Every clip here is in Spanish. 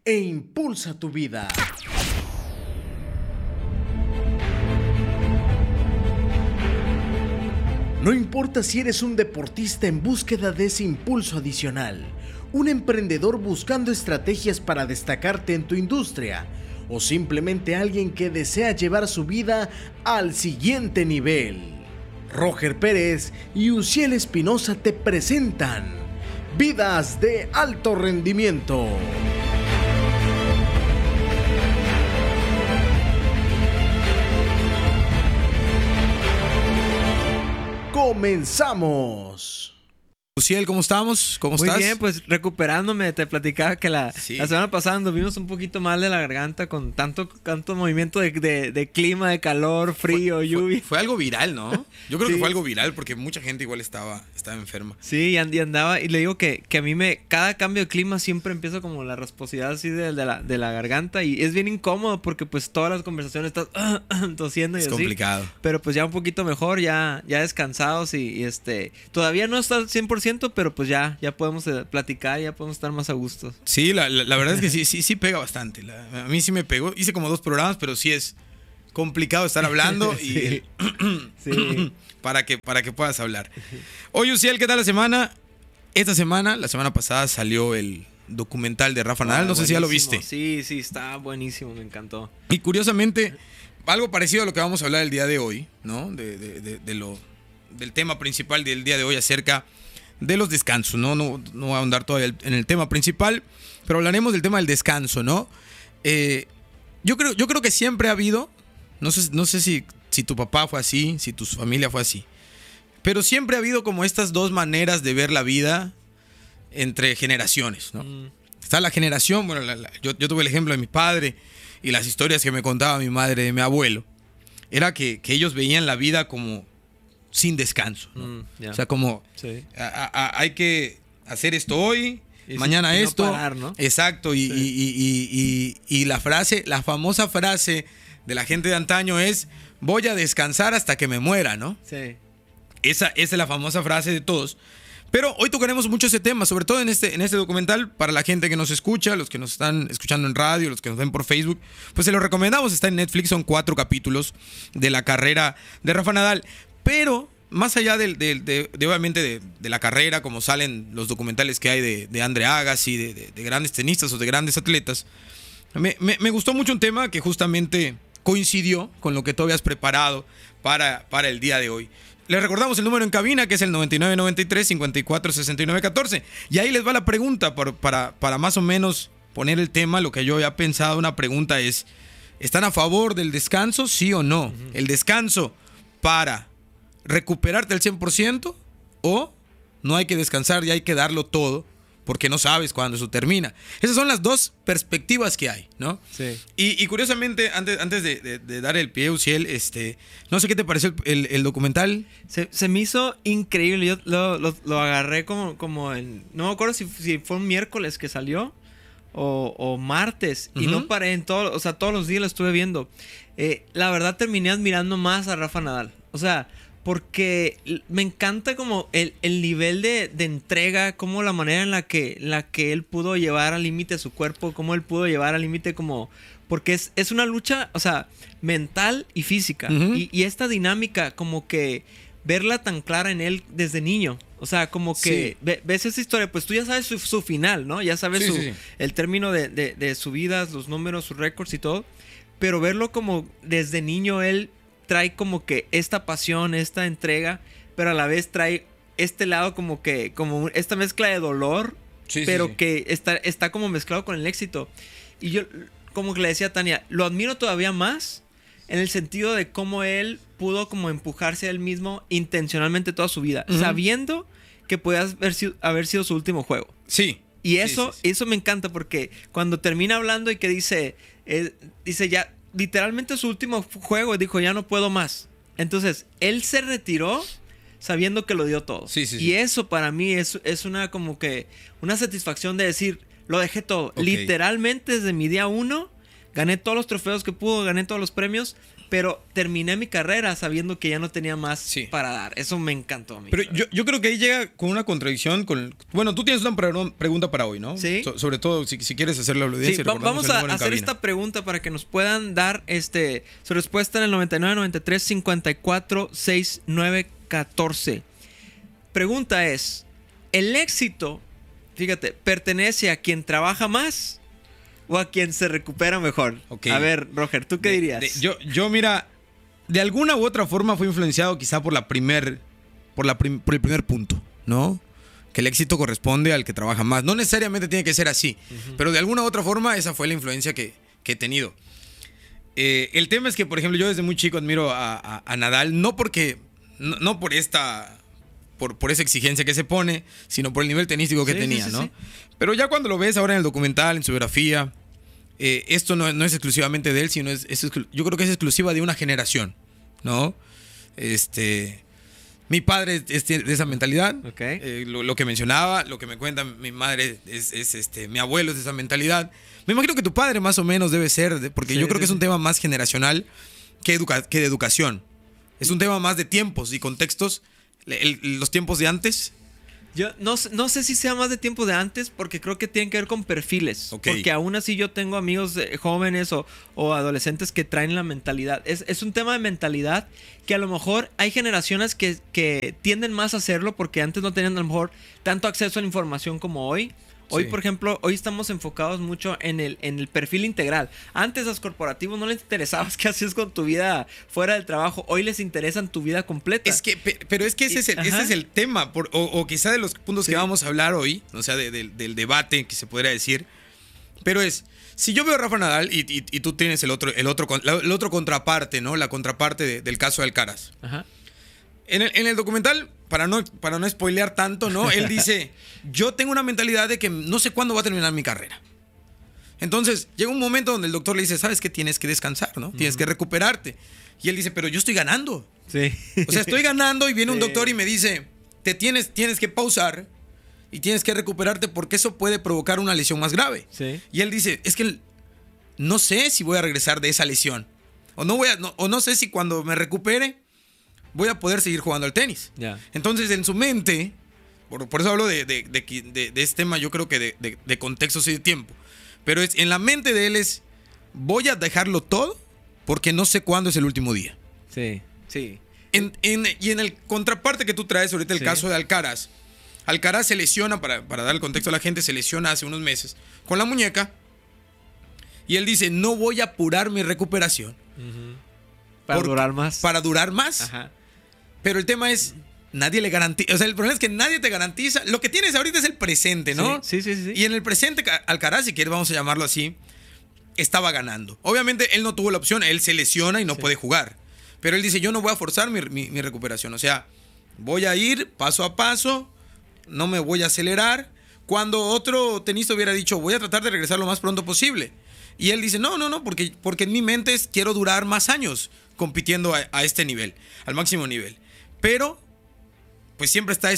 e impulsa tu vida. No importa si eres un deportista en búsqueda de ese impulso adicional, un emprendedor buscando estrategias para destacarte en tu industria, o simplemente alguien que desea llevar su vida al siguiente nivel. Roger Pérez y Uziel Espinosa te presentan Vidas de Alto Rendimiento. ¡Comenzamos! Uziel, ¿cómo estamos? ¿Cómo Muy estás? bien, pues recuperándome. Te platicaba que la semana pasada anduvimos un poquito mal de la garganta con tanto movimiento de clima, de calor, frío, lluvia. Fue algo viral, ¿no? Yo creo Sí. que fue algo viral porque mucha gente igual estaba enferma. Sí, y andaba. Y le digo que a mí cada cambio de clima siempre empiezo como la rasposidad así de la garganta. Y es bien incómodo porque pues todas las conversaciones estás tosiendo y Es así. complicado. Pero pues ya un poquito mejor, ya descansados y todavía no está al 100%, pero pues ya podemos platicar, ya podemos estar más a gusto. Sí, la verdad es que sí pega bastante. A mí sí me pegó. Hice como 2 programas, pero sí es complicado estar hablando y Sí. para que puedas hablar. Oye, Uziel, ¿qué tal la semana? La semana pasada salió el documental de Rafa Nadal. No sé si ya lo viste. Sí, está buenísimo, me encantó. Y curiosamente, algo parecido a lo que vamos a hablar el día de hoy, ¿no? Del tema principal del día de hoy acerca de los descansos, ¿no? No voy a ahondar todavía en el tema principal, pero hablaremos del tema del descanso, ¿no? Yo creo que siempre ha habido, no sé si tu papá fue así, si tu familia fue así, pero siempre ha habido como estas dos maneras de ver la vida entre generaciones, ¿no? Está la generación, bueno, yo tuve el ejemplo de mi padre y las historias que me contaba mi madre de mi abuelo, era que ellos veían la vida como sin descanso, ¿no? Yeah. O sea, como Sí. hay que hacer esto hoy, Y mañana no esto. parar, ¿no? Exacto, y la famosa frase de la gente de antaño es: voy a descansar hasta que me muera, ¿no? Sí. Esa es la famosa frase de todos. Pero hoy tocaremos mucho ese tema, sobre todo en este documental, para la gente que nos escucha, los que nos están escuchando en radio, los que nos ven por Facebook, pues se lo recomendamos, está en Netflix, son 4 capítulos de la carrera de Rafa Nadal. Pero más allá obviamente de la carrera, como salen los documentales que hay de Andre Agassi, de grandes tenistas o de grandes atletas, me gustó mucho un tema que justamente coincidió con lo que tú habías preparado para el día de hoy. Les recordamos el número en cabina, que es el 9993-546914. Y ahí les va la pregunta para más o menos poner el tema. Lo que yo había pensado, una pregunta es: ¿están a favor del descanso, sí o no? ¿El descanso para recuperarte al 100% o no hay que descansar y hay que darlo todo porque no sabes cuándo eso termina? Esas son las dos perspectivas que hay, ¿no? Sí. Y curiosamente, antes de dar el pie, Uziel, no sé qué te pareció el documental. Se me hizo increíble. Yo lo agarré como en... No me acuerdo si fue un miércoles que salió o martes. Y no paré en todos los días lo estuve viendo. La verdad terminé admirando más a Rafa Nadal. O sea, porque me encanta como el nivel de entrega, como la manera en la que él pudo llevar al límite su cuerpo, cómo él pudo llevar al límite como... Porque es una lucha, o sea, mental y física. Y esta dinámica, como que verla tan clara en él desde niño. O sea, como que ves esa historia, pues tú ya sabes su final, ¿no? Ya sabes el término de su vida, los números, sus récords y todo. Pero verlo como desde niño él trae como que esta pasión, esta entrega, pero a la vez trae este lado como esta mezcla de dolor, que está como mezclado con el éxito. Y yo, como que le decía a Tania, lo admiro todavía más en el sentido de cómo él pudo como empujarse a él mismo intencionalmente toda su vida, sabiendo que podía haber sido su último juego. Sí. Y eso me encanta porque cuando termina hablando y que dice ya, literalmente su último juego, dijo, ya no puedo más. Entonces, él se retiró sabiendo que lo dio todo. Y eso para mí es una como que una satisfacción de decir, lo dejé todo. Okay. Literalmente desde mi día 1, gané todos los trofeos que pudo, gané todos los premios, pero terminé mi carrera sabiendo que ya no tenía más Sí. para dar. Eso me encantó a mí. Pero yo creo que ahí llega con una contradicción. Bueno, tú tienes una pregunta para hoy, ¿no? Sí. Sobre todo si quieres hacerle a la audiencia. Sí, recordamos vamos el a número en hacer cabina. esta pregunta para que nos puedan dar su respuesta en el 99 93 54 69 14. Pregunta es: ¿el éxito, fíjate, pertenece a quien trabaja más o a quien se recupera mejor? Ok. A ver, Roger, ¿tú qué dirías? Yo, mira, de alguna u otra forma fui influenciado quizá por el primer punto, ¿no? Que el éxito corresponde al que trabaja más. No necesariamente tiene que ser así, pero de alguna u otra forma esa fue la influencia que he tenido. El tema es que, por ejemplo, yo desde muy chico admiro a Nadal, no por esa exigencia que se pone, sino por el nivel tenístico que Sí, tenía, sí, sí, ¿no? sí. Pero ya cuando lo ves ahora en el documental, en su biografía, esto no es exclusivamente de él, sino yo creo que es exclusiva de una generación, ¿no? Mi padre es de esa mentalidad. Ok. Lo que mencionaba, lo que me cuenta mi madre mi abuelo es de esa mentalidad. Me imagino que tu padre más o menos debe ser, porque Sí, yo creo sí, que es un sí. tema más generacional que de educación. Es un tema más de tiempos y contextos. Los tiempos de antes. Yo no sé si sea más de tiempo de antes, porque creo que tienen que ver con perfiles. Ok. Porque aún así yo tengo amigos jóvenes o adolescentes que traen la mentalidad. Es un tema de mentalidad que a lo mejor hay generaciones que tienden más a hacerlo porque antes no tenían a lo mejor tanto acceso a la información como hoy. Hoy, Sí. por ejemplo, hoy estamos enfocados mucho en el perfil integral. Antes a los corporativos no les interesaba qué hacías con tu vida fuera del trabajo. Hoy les interesa tu vida completa. Pero es que ese es el tema, o quizá de los puntos Sí. que vamos a hablar hoy, o sea, del debate que se podría decir. Pero si yo veo a Rafa Nadal y tú tienes el otro contraparte, ¿no? La contraparte del caso de Alcaraz. Ajá. En el documental, para no spoilear tanto, ¿no? Él dice, yo tengo una mentalidad de que no sé cuándo va a terminar mi carrera. Entonces, llega un momento donde el doctor le dice, ¿sabes qué? Tienes que descansar, ¿no? Tienes que recuperarte. Y él dice, pero yo estoy ganando. Sí. O sea, estoy ganando y viene un Sí. doctor y me dice, tienes que pausar y tienes que recuperarte porque eso puede provocar una lesión más grave. Sí. Y él dice, es que no sé si voy a regresar de esa lesión. O no sé si cuando me recupere voy a poder seguir jugando al tenis. Ya. Entonces, en su mente, por eso hablo de este tema, yo creo que de contextos y de tiempo. Pero en la mente de él voy a dejarlo todo porque no sé cuándo es el último día. Sí. Sí. Y en el contraparte que tú traes ahorita, el Sí. caso de Alcaraz. Alcaraz se lesiona, para dar el contexto a la gente, se lesiona hace unos meses con la muñeca. Y él dice, no voy a apurar mi recuperación. Para Por- durar más. Para durar más. Ajá. Pero el tema es, nadie le garantiza. O sea, el problema es que nadie te garantiza. Lo que tienes ahorita es el presente, ¿no? Sí. Y en el presente, Alcaraz, si quieres, vamos a llamarlo así, estaba ganando. Obviamente, él no tuvo la opción, él se lesiona y no puede jugar. Pero él dice, yo no voy a forzar mi recuperación. O sea, voy a ir paso a paso, no me voy a acelerar. Cuando otro tenista hubiera dicho, voy a tratar de regresar lo más pronto posible. Y él dice, no, porque en mi mente quiero durar más años compitiendo a este nivel, al máximo nivel. Pero, pues siempre está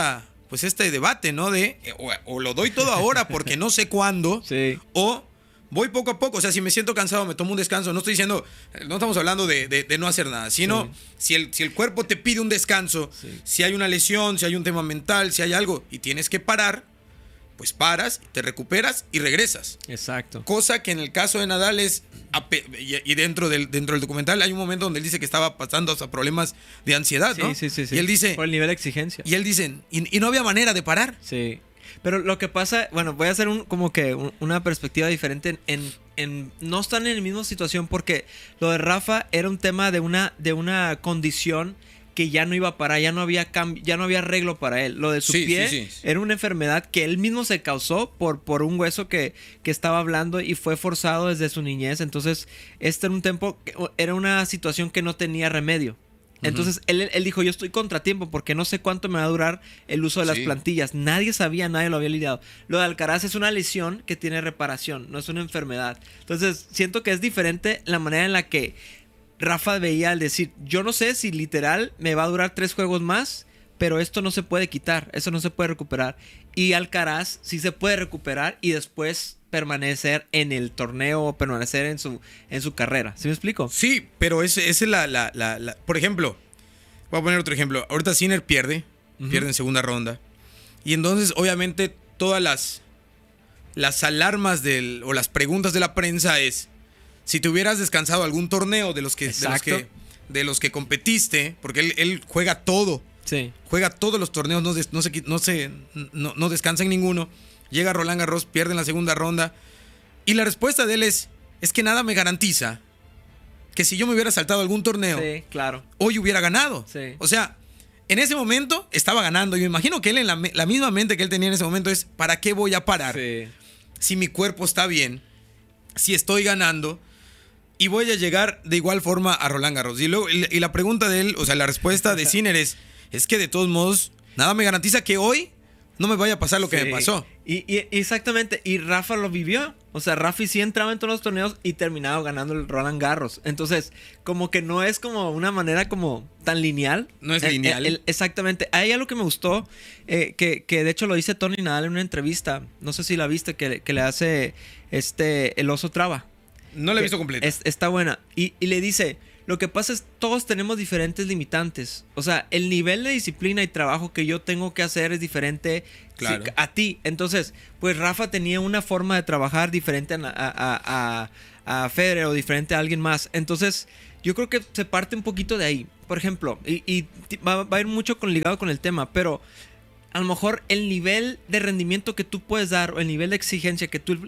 este debate, ¿no? De o lo doy todo ahora porque no sé cuándo, Sí. o voy poco a poco. O sea, si me siento cansado, me tomo un descanso. No estamos hablando de no hacer nada, sino si el cuerpo te pide un descanso, Sí. si hay una lesión, si hay un tema mental, si hay algo y tienes que parar, pues paras, te recuperas y regresas. Exacto. Cosa que en el caso de Nadal y dentro del documental hay un momento donde él dice que estaba pasando hasta problemas de ansiedad, ¿no? Sí. Y él dice, Por el nivel de exigencia. y no había manera de parar. Sí. Pero lo que pasa, bueno, voy a hacer una perspectiva diferente no están en la misma situación porque lo de Rafa era un tema de una condición que ya no iba a parar, ya no había arreglo para él. Lo de su Sí, pie sí, sí. era una enfermedad que él mismo se causó por un hueso que estaba hablando y fue forzado desde su niñez. Entonces, era una situación que no tenía remedio. Entonces, él dijo, yo estoy contratiempo porque no sé cuánto me va a durar el uso de las Sí. plantillas. Nadie lo había lidiado. Lo de Alcaraz es una lesión que tiene reparación, no es una enfermedad. Entonces, siento que es diferente la manera en la que Rafa veía al decir, yo no sé si literal me va a durar 3 juegos más, pero esto no se puede quitar, eso no se puede recuperar. Y Alcaraz sí se puede recuperar y después permanecer en el torneo o permanecer en su carrera. ¿Sí me explico? Sí, pero esa es por ejemplo, voy a poner otro ejemplo. Ahorita Sinner pierde en segunda ronda. Y entonces, obviamente, todas las alarmas o las preguntas de la prensa es: si te hubieras descansado algún torneo de los que competiste, porque él juega todo. Sí. Juega todos los torneos, no descansa en ninguno. Llega Roland Garros, pierde en la segunda ronda. Y la respuesta de él es que nada me garantiza que si yo me hubiera saltado algún torneo, sí, claro, hoy hubiera ganado. Sí. O sea, en ese momento estaba ganando. Y me imagino que él, en la misma mente que él tenía en ese momento, es: ¿para qué voy a parar? Sí. Si mi cuerpo está bien, si estoy ganando, y voy a llegar de igual forma a Roland Garros. Y luego, y la pregunta de él, o sea, la respuesta de Sinner es que de todos modos, nada me garantiza que hoy no me vaya a pasar lo que me pasó. Y exactamente, y Rafa lo vivió. O sea, Rafa sí entraba en todos los torneos y terminaba ganando el Roland Garros. Entonces, como que no es como una manera como tan lineal. No es lineal. Exactamente. Hay algo que me gustó, que de hecho lo dice Tony Nadal en una entrevista. No sé si la viste, que le hace el Oso Traba. No la he visto completa. Está buena. Y le dice: lo que pasa es todos tenemos diferentes limitantes. O sea, el nivel de disciplina y trabajo que yo tengo que hacer es diferente, claro, a ti. Entonces, pues Rafa tenía una forma de trabajar diferente a Federer o diferente a alguien más. Entonces, yo creo que se parte un poquito de ahí. Por ejemplo, y va a ir mucho ligado con el tema, pero a lo mejor el nivel de rendimiento que tú puedes dar o el nivel de exigencia que tú